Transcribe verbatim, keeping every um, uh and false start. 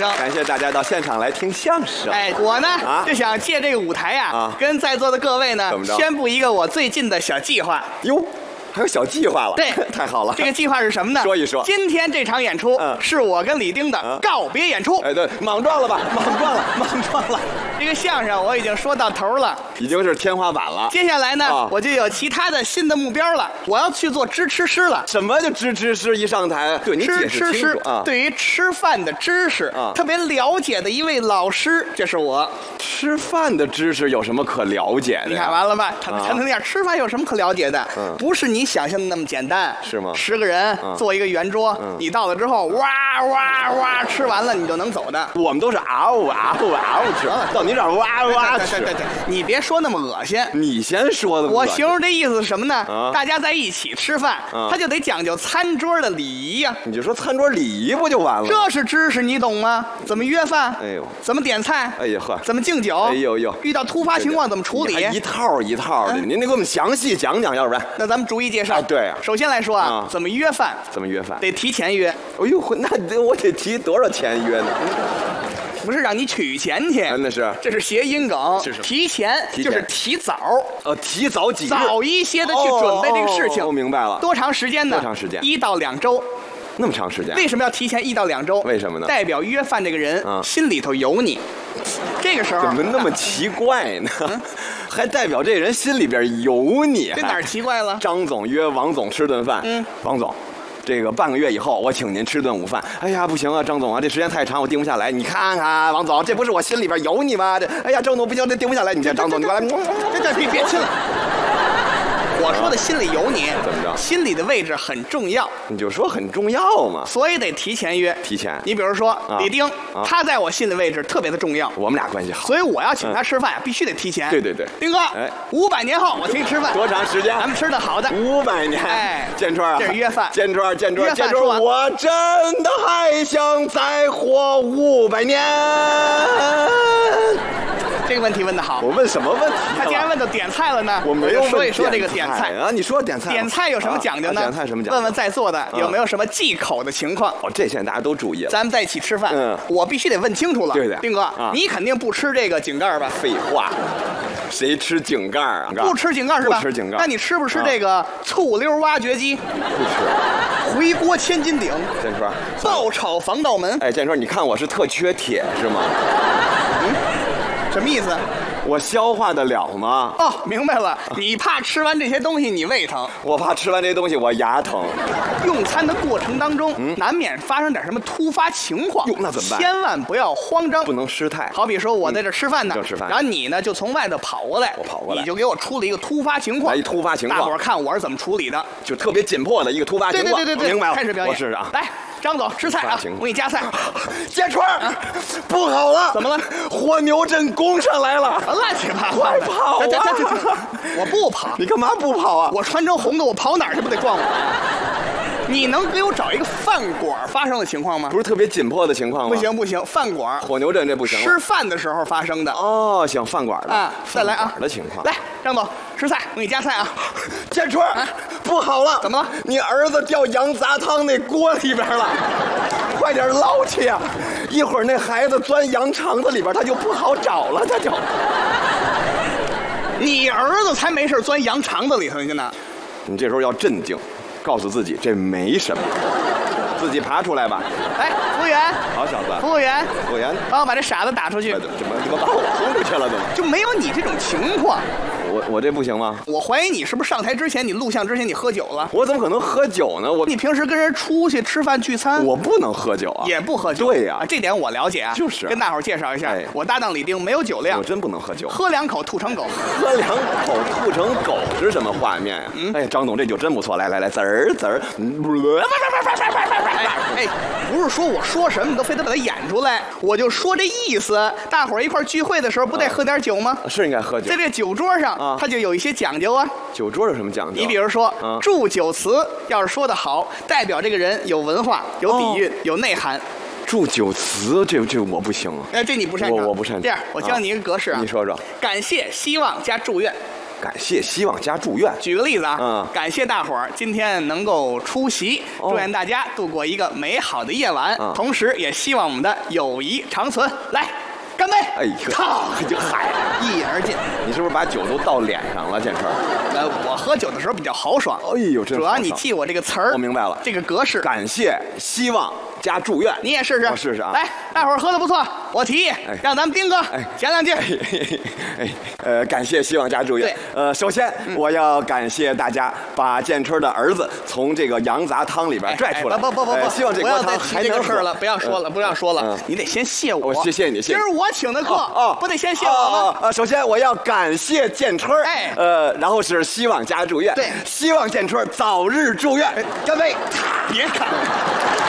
声。 感谢大家到现场来听相声。 哎，我呢、 啊、 就想借这个舞台呀、 啊， 跟在座的各位呢宣布一个我最近的小计划。 哟。还有小计划了， 对， 太好了。 这个计划是什么呢？ 说一说。 今天这场演出，嗯，是我跟李丁的告别演出。 哎，对，莽撞了吧，莽撞了，莽撞了。 这个相声我已经说到头了， 已经是天花板了。 接下来呢， 啊、 我就有其他的新的目标了，我要去做知吃师了。 什么就知吃师一上台？对，你解释清楚啊。 对于吃饭的知识啊，特别了解的一位老师，这是我。 吃饭的知识有什么可了解的？ 你看完了吧？谈谈谈点吃饭有什么可了解的？ 嗯， 不是你想象的那么简单， 是吗？ 十个人坐一个圆桌，你到了之后，哇哇哇，吃完了你就能走的。 我们都是嗷嗷嗷嗷吃，到你这儿哇哇吃。 对对对，你别说那么恶心。 你先说的。 我形容这意思是什么呢？大家在一起吃饭，他就得讲究餐桌的礼仪呀。 你就说餐桌礼仪不就完了？ 这是知识，你懂吗？怎么约饭？ 哎呦， 怎么点菜？ 哎呀呵， 怎么敬酒？ 哎呦呦， 遇到突发情况怎么处理？ 一套一套的，您得给我们详细讲讲，要不然。 那咱们逐一介绍。 对啊。 首先来说啊，怎么约饭？ 怎么约饭？ 得提前约。 哎呦，那得我得提多少钱约呢？ 不是让你取钱去， 那是， 这是谐音梗。 是提前就是提早， 呃，提早几日， 早一些的去准备这个事情。 我明白了。 多长时间呢？ 多长时间？ 一到两周。 那么长时间？ 为什么要提前一到两周？ 为什么呢？ 代表约饭这个人心里头有你。这个时候怎么那么奇怪呢？还代表这人心里边有你？ 这哪儿奇怪了？ 张总约王总吃顿饭，嗯，王总。这个半个月以后，我请您吃顿午饭。哎呀，不行啊，张总啊，这时间太长，我定不下来。你看看，王总，这不是我心里边有你吗？这，哎呀，张总不行，这定不下来。你看，张总，你过来， 这这别别亲了。我说的心里有你， 怎么着？ 心里的位置很重要， 你就说很重要嘛， 所以得提前约。 提前， 你比如说李丁，他在我心里位置特别的重要， 我们俩关系好， 所以我要请他吃饭，必须得提前。 对对对， 丁哥，哎，五百年后我请你吃饭， 多长时间？ 咱们吃的好的， 五百年。 哎， 建川啊， 这是约饭。 建川，建川，建川， 我真的还想再活五百年。 这个问题问得好。 我问什么问题？ 他既然问到点菜了呢， 我没有说一说这个点菜啊。你说点菜， 点菜有什么讲究呢？ 点菜什么讲究？ 问问在座的有没有什么忌口的情况？ 哦，这现在大家都注意了。 咱们在一起吃饭，嗯，我必须得问清楚了。 对的， 丁哥，你肯定不吃这个井盖吧？ 废话，谁吃井盖啊？ 不吃井盖是吧？ 不吃井盖。 那你吃不吃这个醋溜挖掘机？ 不吃。 回锅千斤顶。 建川， 爆炒防盗门。 哎，建川，你看我是特缺铁是吗？ 嗯，什么意思？ 我消化得了吗？ 哦，明白了，你怕吃完这些东西你胃疼， 我怕吃完这些东西我牙疼。 用餐的过程当中，嗯、难免发生点什么突发情况， 哟，那怎么办？ 千万不要慌张， 不能失态。 好比说我在这吃饭呢， 嗯、吃饭， 然后你呢就从外头跑过来， 我跑过来， 你就给我出了一个突发情况， 来一突发情况， 大伙儿看我是怎么处理的， 就特别紧迫的一个突发情况。 对对对对对， 明白了， 开始表演， 我试试啊， 来。张总吃菜啊！我给你夹菜。 建川，啊、不好了！ 怎么了？ 火牛阵攻上来了！ 乱七八糟！ 快跑啊！ 我不跑。 你干嘛不跑啊？ 我穿成红的，我跑哪儿去不得撞我？你能给我找一个饭馆发生的情况吗？ 不是特别紧迫的情况吗？ 不行不行，饭馆火牛阵这不行。 吃饭的时候发生的。 哦，行，饭馆的啊，再来啊的情况。 来，张总吃菜，我给你夹菜啊。 建川，啊、不好了！ 怎么了？ 你儿子掉羊杂汤那锅里边了，快点捞去呀！一会儿那孩子钻羊肠子里边，他就不好找了，他就。 你儿子才没事钻羊肠子里头去呢。 你这时候要镇静。告诉自己这没什么，自己爬出来吧。 来，服务员， 好小子， 服务员， 服务员， 帮我把这傻子打出去。 怎么怎么把我轰出去了？怎么就没有你这种情况？ 我我这不行吗？ 我怀疑你是不是上台之前，你录像之前你喝酒了？ 我怎么可能喝酒呢？我你平时跟人出去吃饭聚餐， 我不能喝酒啊， 也不喝酒。 对呀、 啊，这点我了解啊。 就是、啊、 跟大伙儿介绍一下，哎、我搭档李丁没有酒量， 我真不能喝酒， 喝两口吐成狗， 喝两口吐成狗是什么画面呀、啊？嗯、哎，张总这酒真不错，来来来，滋儿滋儿， 哎哎，不是说我说什么你都非得把它演出来，我就说这意思。大伙儿一块聚会的时候不得喝点酒吗？ 啊、是应该喝酒， 在这酒桌上啊，它就有一些讲究啊。 酒桌有什么讲究？ 你比如说， 啊、 祝酒词要是说得好，代表这个人有文化、有底蕴、哦、有内涵。 祝酒词，这这我不行啊。 哎，这你不擅长， 我我不擅长。 这样，我教你一个格式啊。 你说说。 感谢、希望加祝愿。 感谢，希望加祝愿。 举个例子啊， 嗯感谢大伙儿今天能够出席， 哦祝愿大家度过一个美好的夜晚， 嗯同时也希望我们的友谊长存。来，干杯！ 哎呦， 操， 就嗨， 一言而尽。 你是不是把酒都倒脸上了，建春？ 呃，我喝酒的时候比较豪爽， 哎呦，真主要豪爽你记我这个词儿， 我明白了这个格式。 感谢，希望加祝愿。 你也试试， 我试试啊来，大伙儿喝的不错，我提议让咱们丁哥讲两句。 哎，呃，感谢，希望加祝愿。 对呃，首先我要感谢大家把建春的儿子从这个羊杂汤里边拽出来。 哎不不不不不， 呃希望这不要再锅汤提这个还能喝事儿了，不要说了，不要说了嗯， 你得先谢我。 我谢谢你谢谢你今儿我请的客， 哦， 不得先谢我吗？ 呃，首先我要感谢建春， 哎呃，然后是希望加祝愿， 对希望建春早日住院。干杯！ 别看了。